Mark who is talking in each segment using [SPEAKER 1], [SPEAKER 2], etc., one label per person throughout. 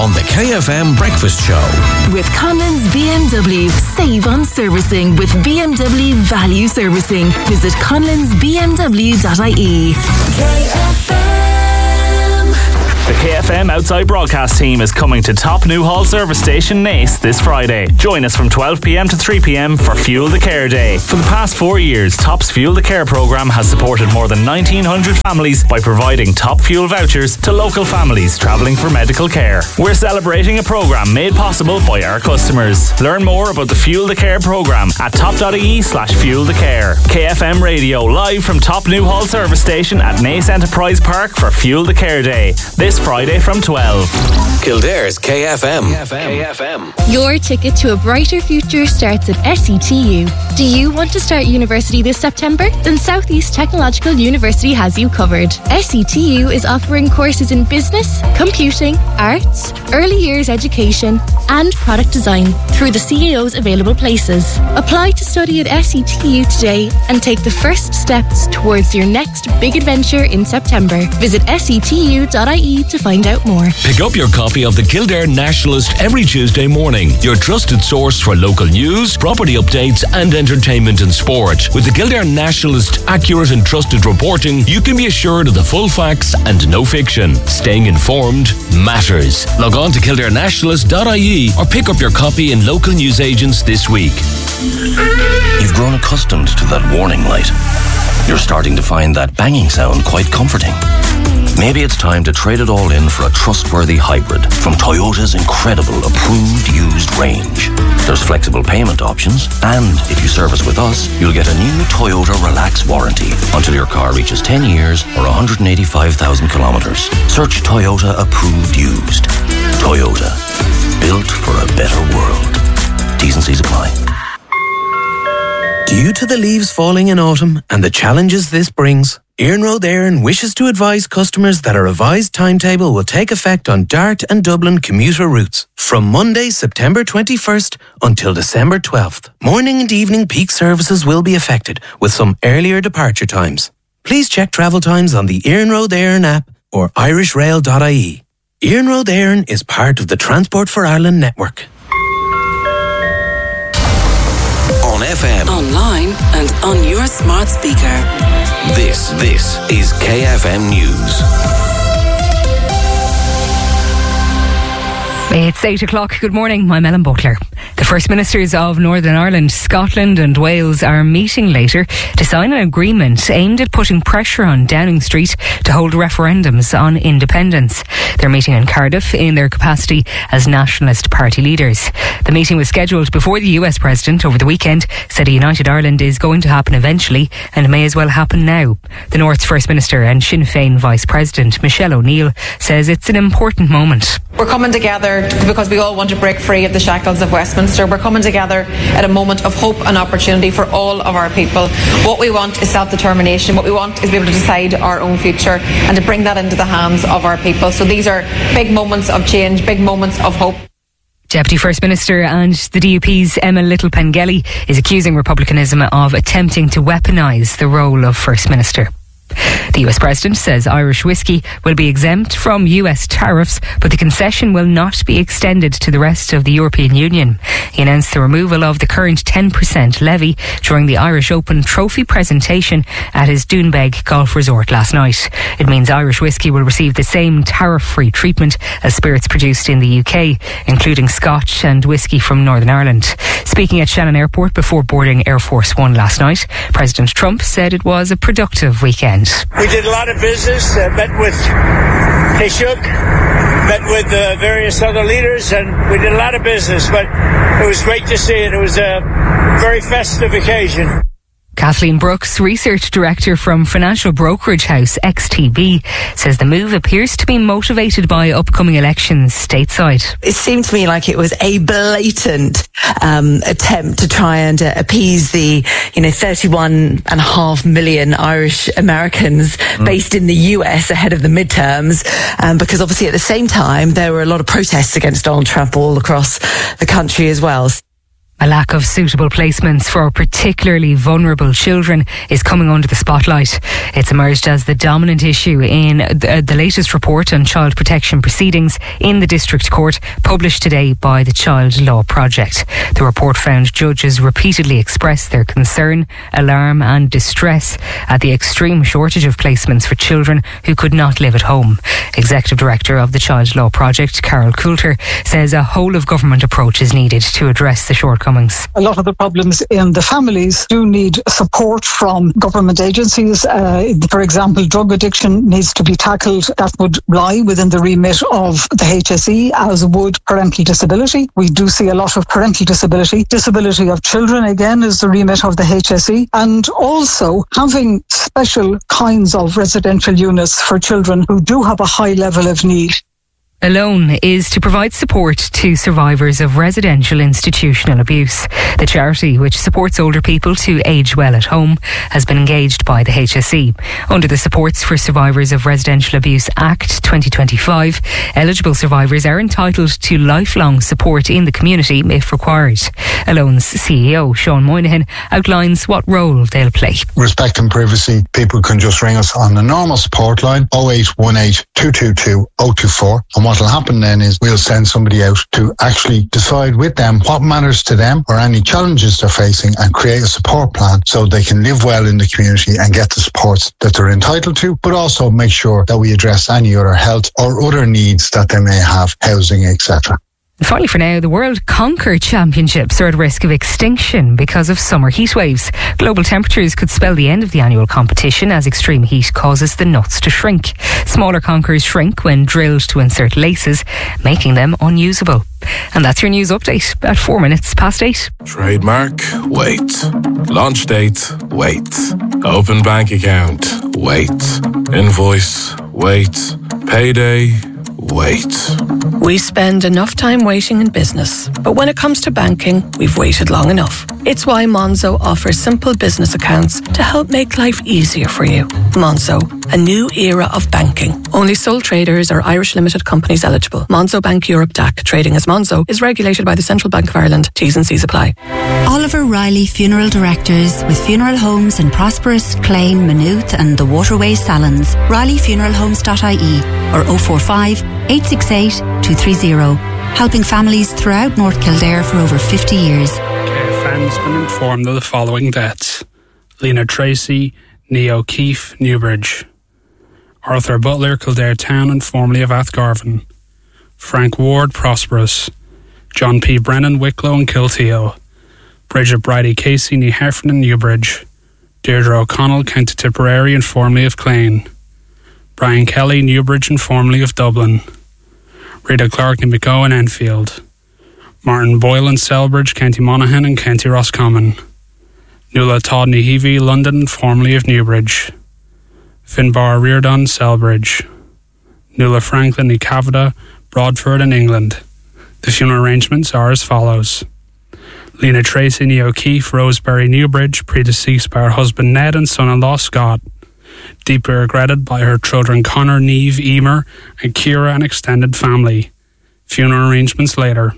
[SPEAKER 1] on the KFM Breakfast Show.
[SPEAKER 2] With Conlon's BMW. Save on servicing with BMW Value Servicing. Visit conlonsbmw.ie.
[SPEAKER 3] The KFM Outside Broadcast team is coming to Top Newhall Service Station, Naas, this Friday. Join us from 12 p.m. to 3 p.m. for Fuel the Care Day. For the past 4 years, Top's Fuel the Care programme has supported more than 1,900 families by providing top fuel vouchers to local families travelling for medical care. We're celebrating a programme made possible by our customers. Learn more about the Fuel the Care programme at top.ie/fuelthecare. KFM Radio, live from Top Newhall Service Station at Naas Enterprise Park for Fuel the Care Day. This Friday from 12.
[SPEAKER 1] Kildare's KFM.
[SPEAKER 4] Your ticket to a brighter future starts at SETU. Do you want to start university this September? Then South East Technological University has you covered. SETU is offering courses in business, computing, arts, early years education and product design through the CAO's available places. Apply to study at SETU today and take the first steps towards your next big adventure in September. Visit setu.ie to find out more.
[SPEAKER 5] Pick up your copy of the Kildare Nationalist every Tuesday morning. Your trusted source for local news, property updates and entertainment and sport. With the Kildare Nationalist accurate and trusted reporting, you can be assured of the full facts and no fiction. Staying informed matters. Log on to kildarenationalist.ie or pick up your copy in local newsagents this week.
[SPEAKER 6] You've grown accustomed to that warning light. You're starting to find that banging sound quite comforting. Maybe it's time to trade it all in for a trustworthy hybrid from Toyota's incredible approved used range. There's flexible payment options, and if you service with us, you'll get a new Toyota Relax warranty until your car reaches 10 years or 185,000 kilometres. Search Toyota approved used. Toyota, built for a better world. T's and C's apply.
[SPEAKER 7] Due to the leaves falling in autumn and the challenges this brings, Iarnród Éireann wishes to advise customers that a revised timetable will take effect on Dart and Dublin commuter routes from Monday, September 21st until December 12th. Morning and evening peak services will be affected with some earlier departure times. Please check travel times on the Iarnród Éireann app or irishrail.ie. Iarnród Éireann is part of the Transport for Ireland network.
[SPEAKER 1] On FM.
[SPEAKER 8] Online and on your smart speaker.
[SPEAKER 1] This is KFM News.
[SPEAKER 9] It's 8 o'clock. Good morning. I'm Ellen Butler. The First Ministers of Northern Ireland, Scotland and Wales are meeting later to sign an agreement aimed at putting pressure on Downing Street to hold referendums on independence. They're meeting in Cardiff in their capacity as Nationalist Party leaders. The meeting was scheduled before the US President over the weekend said a united Ireland is going to happen eventually and may as well happen now. The North's First Minister and Sinn Féin Vice President Michelle O'Neill says it's an important moment.
[SPEAKER 10] We're coming together because we all want to break free of the shackles of Westminster. We're coming together at a moment of hope and opportunity for all of our people. What we want is self-determination. What we want is to be able to decide our own future and to bring that into the hands of our people. So these are big moments of change, big moments of hope.
[SPEAKER 9] Deputy First Minister and the DUP's Emma Little-Pengelly is accusing Republicanism of attempting to weaponise the role of First Minister. The US President says Irish whiskey will be exempt from US tariffs, but the concession will not be extended to the rest of the European Union. He announced the removal of the current 10% levy during the Irish Open trophy presentation at his Doonbeg golf resort last night. It means Irish whiskey will receive the same tariff-free treatment as spirits produced in the UK, including Scotch and whiskey from Northern Ireland. Speaking at Shannon Airport before boarding Air Force One last night, President Trump said it was a productive weekend.
[SPEAKER 11] We did a lot of business, met with Taoiseach, met with various other leaders, and we did a lot of business, but it was great to see it. It was a very festive occasion.
[SPEAKER 9] Kathleen Brooks, research director from financial brokerage house XTB, says the move appears to be motivated by upcoming elections stateside.
[SPEAKER 12] It seemed to me like it was a blatant attempt to try and appease the 31.5 million Irish Americans based in the US ahead of the midterms, because obviously at the same time there were a lot of protests against Donald Trump all across the country as well.
[SPEAKER 9] A lack of suitable placements for particularly vulnerable children is coming under the spotlight. It's emerged as the dominant issue in the latest report on child protection proceedings in the District Court, published today by the Child Law Project. The report found judges repeatedly expressed their concern, alarm and distress at the extreme shortage of placements for children who could not live at home. Executive Director of the Child Law Project, Carol Coulter, says a whole-of-government approach is needed to address the shortcomings.
[SPEAKER 13] A lot of the problems in the families do need support from government agencies. For example, drug addiction needs to be tackled. That would lie within the remit of the HSE, as would parental disability. We do see a lot of parental disability. Disability of children, again, is the remit of the HSE. And also having special kinds of residential units for children who do have a high level of need.
[SPEAKER 9] Alone is to provide support to survivors of residential institutional abuse. The charity, which supports older people to age well at home, has been engaged by the HSE. Under the Supports for Survivors of Residential Abuse Act 2025, eligible survivors are entitled to lifelong support in the community if required. Alone's CEO, Sean Moynihan, outlines what role they'll play.
[SPEAKER 14] Respecting privacy, people can just ring us on the normal support line 0818 222 024, and what will happen then is we'll send somebody out to actually decide with them what matters to them or any challenges they're facing, and create a support plan so they can live well in the community and get the supports that they're entitled to, but also make sure that we address any other health or other needs that they may have, housing, etc.
[SPEAKER 9] Finally, for now, the World Conquer Championships are at risk of extinction because of summer heat waves. Global temperatures could spell the end of the annual competition as extreme heat causes the nuts to shrink. Smaller conkers shrink when drilled to insert laces, making them unusable. And that's your news update at 4 minutes past 8.
[SPEAKER 15] Trademark, wait. Launch date, wait. Open bank account, wait. Invoice, wait. Payday, wait.
[SPEAKER 16] We spend enough time waiting in business, but when it comes to banking, we've waited long enough. It's why Monzo offers simple business accounts to help make life easier for you. Monzo, a new era of banking. Only sole traders or Irish limited companies eligible. Monzo Bank Europe DAC, trading as Monzo, is regulated by the Central Bank of Ireland. T's and C's apply.
[SPEAKER 17] Oliver Riley Funeral Directors, with funeral homes in Prosperous, Clane, Maynooth and the Waterway Salons. RileyFuneralHomes.ie or 045 868 230. Helping families throughout North Kildare for over 50 years.
[SPEAKER 18] KFM's been informed of the following deaths: Lena Tracy, Nee O'Keefe, Newbridge; Arthur Butler, Kildare Town and formerly of Athgarvan; Frank Ward, Prosperous; John P. Brennan, Wicklow and Kilteal; Bridget Bridie Casey, Nee Heffernan, Newbridge; Deirdre O'Connell, County Tipperary and formerly of Clane; Brian Kelly, Newbridge and formerly of Dublin; Rita Clark and McGowan, Enfield; Martin Boyle and Selbridge, County Monaghan and County Roscommon; Nuala Todd Naheevy, London and formerly of Newbridge; Finbar Reardon, Selbridge; Nuala Franklin, Cavada, Broadford and England. The funeral arrangements are as follows: Lena Tracy, Nee O'Keefe, Roseberry, Newbridge, predeceased by her husband Ned and son-in-law Scott. Deeply regretted by her children Connor, Niamh, Emer and Ciara and extended family. Funeral arrangements later.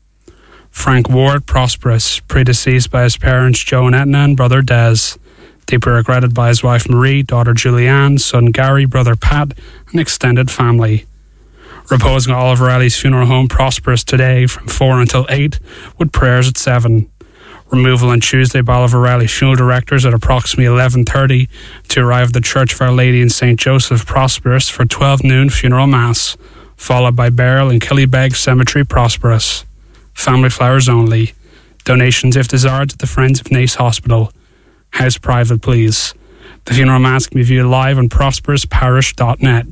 [SPEAKER 18] Frank Ward, Prosperous, predeceased by his parents Joe and Etna and brother Des. Deeply regretted by his wife Marie, daughter Julianne, son Gary, brother Pat and extended family. Reposing at Oliver Riley's funeral home Prosperous today from 4 until 8 with prayers at 7. Removal on Tuesday by Oliver Riley funeral directors at approximately 11:30 to arrive at the Church of Our Lady in St. Joseph, Prosperous for 12 noon funeral mass, followed by burial in Killybeg Cemetery, Prosperous. Family flowers only. Donations if desired to the Friends of Naas Hospital. House private, please. The funeral mass can be viewed live on prosperousparish.net.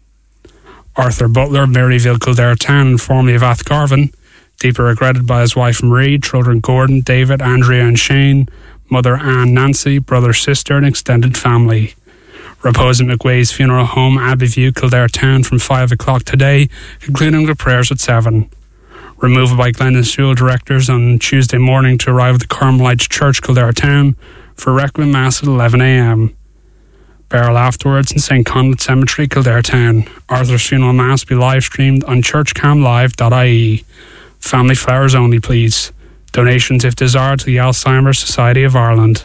[SPEAKER 18] Arthur Butler, Maryville, Kildare Town and formerly of Athgarvan, deeply regretted by his wife Marie, children Gordon, David, Andrea and Shane, mother Anne, Nancy, brother, sister and extended family. Repose at McWay's funeral home, Abbeyview, Kildare Town from 5 o'clock today, concluding with prayers at 7. Removal by Glendon School directors on Tuesday morning to arrive at the Carmelites Church, Kildare Town for Requiem Mass at 11 a.m. Burial afterwards in St. Conduit Cemetery, Kildare Town. Arthur's funeral mass be live streamed on churchcamlive.ie. Family flowers only, please. Donations, if desired, to the Alzheimer's Society of Ireland.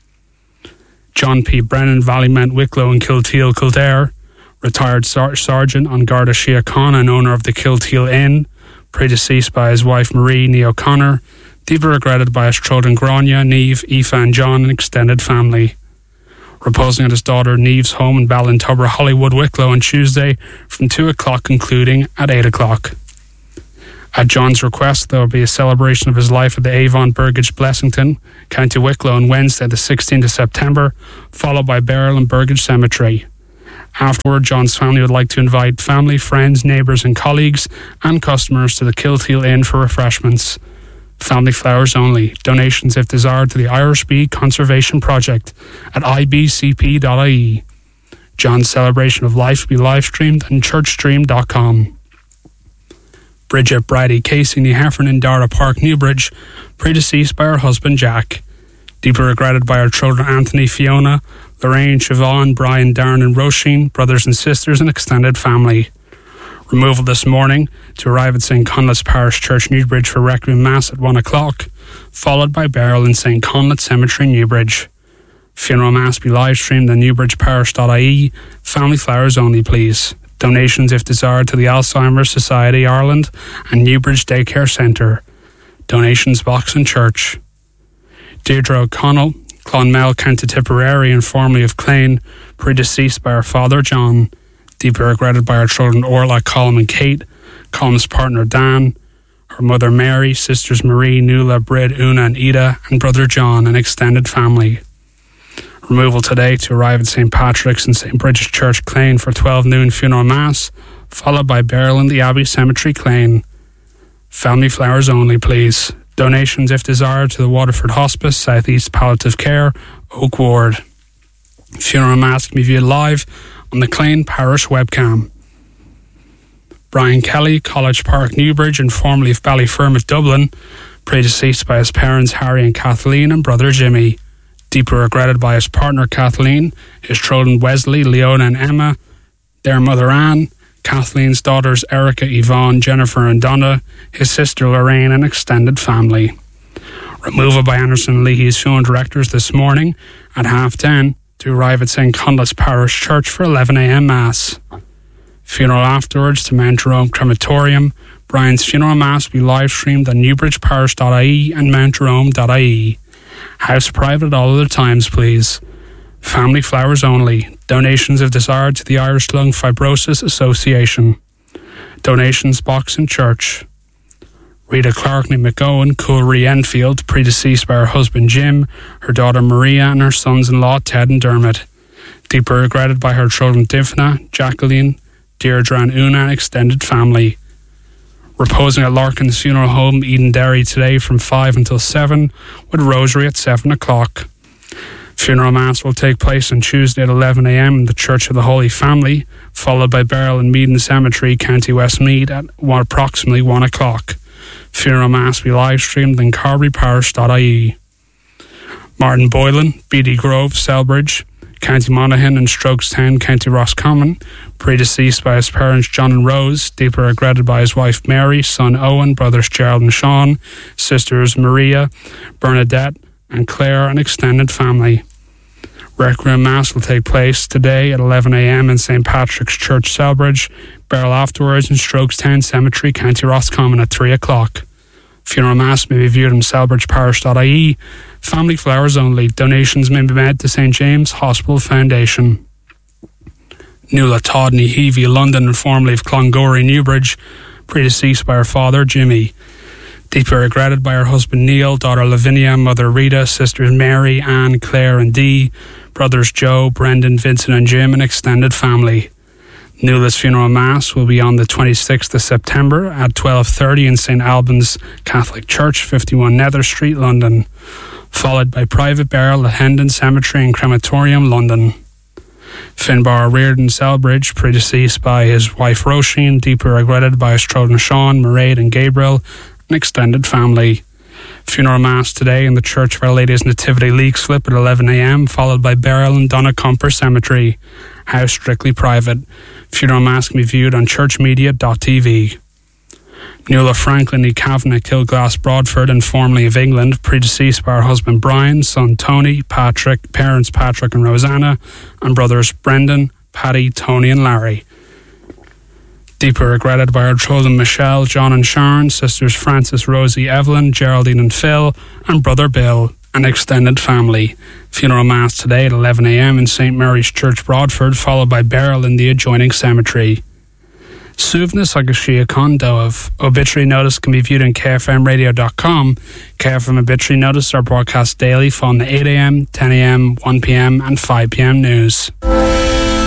[SPEAKER 18] John P. Brennan, Vallymount, Wicklow and Kilteal, Kildare, retired Sergeant on Garda Síochána and owner of the Kilteal Inn, predeceased by his wife Marie Nee O'Connor, deeply regretted by his children Grania, Niamh, Aoife and John and extended family. Reposing at his daughter Niamh's home in Ballintubber, Hollywood, Wicklow on Tuesday from 2 o'clock, concluding at 8 o'clock. At John's request, there will be a celebration of his life at the Avon Burgage, Blessington, County Wicklow on Wednesday the 16th of September, followed by burial in Burgage Cemetery. Afterward, John's family would like to invite family, friends, neighbours and colleagues and customers to the Kilteal Inn for refreshments. Family flowers only. Donations, if desired, to the Irish Bee Conservation Project at ibcp.ie. John's celebration of life will be live-streamed on churchstream.com. Bridget Brady Casey, New Heffernan in Dara Park, Newbridge, predeceased by her husband Jack. Deeply regretted by her children Anthony, Fiona, Lorraine, Siobhan, Brian, Darren and Roisin, brothers and sisters and extended family. Removal this morning to arrive at St. Conleth's Parish Church, Newbridge for Requiem Mass at 1 o'clock, followed by burial in St. Conleth Cemetery, Newbridge. Funeral Mass be live streamed on newbridgeparish.ie. Family flowers only, please. Donations, if desired, to the Alzheimer's Society Ireland and Newbridge Daycare Centre. Donations box in church. Deirdre O'Connell, Clonmel, County Tipperary and formerly of Clane, predeceased by her father John. Deeply regretted by her children Orla, Colm and Kate, Colm's partner Dan, her mother Mary, sisters Marie, Nuala, Brid, Una and Ida, and brother John and extended family. Removal today to arrive at St. Patrick's and St. Bridget's Church, Clane for 12 noon funeral mass, followed by burial in the Abbey Cemetery, Clane. Family flowers only, please. Donations, if desired, to the Waterford Hospice, South East Palliative Care, Oak Ward. Funeral mass can be viewed live on the Clane Parish webcam. Brian Kelly, College Park, Newbridge, and formerly of Ballyfermot, Dublin, predeceased by his parents Harry and Kathleen and brother Jimmy. Deeply regretted by his partner Kathleen, his children Wesley, Leona and Emma, their mother Anne, Kathleen's daughters Erica, Yvonne, Jennifer and Donna, his sister Lorraine and extended family. Removal by Anderson Leahy's funeral directors this morning at 10:30 to arrive at St. Conleth's Parish Church for 11 a.m. Mass. Funeral afterwards to Mount Jerome Crematorium. Brian's funeral mass will be live streamed on newbridgeparish.ie and mountjerome.ie. House private at all other times, please. Family flowers only. Donations, if desired, to the Irish Lung Fibrosis Association. Donations box in church. Rita Clarkney McGowan, Coolry Enfield, predeceased by her husband Jim, her daughter Maria and her sons-in-law Ted and Dermot. Deeply regretted by her children Divna, Jacqueline, Deirdre and Una and extended family. Reposing at Larkin's Funeral Home, Edenderry today from 5 until 7, with Rosary at 7 o'clock. Funeral Mass will take place on Tuesday at 11 a.m. in the Church of the Holy Family, followed by burial in Meaden Cemetery, County Westmeath at approximately 1 o'clock. Funeral Mass will be live streamed on carberyparish.ie. Martin Boylan, Beatty Grove, Selbridge, County Monaghan and Strokestown, County Roscommon, predeceased by his parents John and Rose, deeply regretted by his wife Mary, son Owen, brothers Gerald and Sean, sisters Maria, Bernadette and Claire and extended family. Requiem Mass will take place today at 11 a.m. in St. Patrick's Church, Selbridge, burial afterwards in Strokestown Cemetery, County Roscommon at 3 o'clock. Funeral Mass may be viewed on selbridgeparish.ie. Family flowers only. Donations may be made to St. James Hospital Foundation. Nuala Todd, Heavey, London, and formerly of Clongory, Newbridge, predeceased by her father, Jimmy. Deeply regretted by her husband, Neil, daughter Lavinia, mother Rita, sisters Mary, Anne, Claire, and Dee, brothers Joe, Brendan, Vincent, and Jim, and extended family. Nuala's funeral mass will be on the 26th of September at 12:30 in St. Albans Catholic Church, 51 Nether Street, London, followed by private burial at Hendon Cemetery and Crematorium, London. Finbar Reardon Selbridge, predeceased by his wife Roisin, deeply regretted by his children Sean, Mairead and Gabriel, and extended family. Funeral Mass today in the Church of Our Lady's Nativity Leixlip at 11 a.m, followed by burial in Donnacumper Cemetery. House strictly private. Funeral Mass can be viewed on churchmedia.tv. Nuala Franklin ní Kavanagh, Kilglass, Broadford, and formerly of England, predeceased by her husband Brian, son Tony, Patrick, parents Patrick and Rosanna, and brothers Brendan, Paddy, Tony and Larry. Deeply regretted by her children Michelle, John and Sharon, sisters Frances, Rosie, Evelyn, Geraldine and Phil, and brother Bill, and extended family. Funeral mass today at 11 a.m. in St Mary's Church, Broadford, followed by burial in the adjoining cemetery. Suaimhneas agus sí a condóibh. Obituary notice can be viewed on kfmradio.com. KFM obituary notice are broadcast daily from the 8 a.m, 10 a.m, 1 p.m, and 5 p.m news.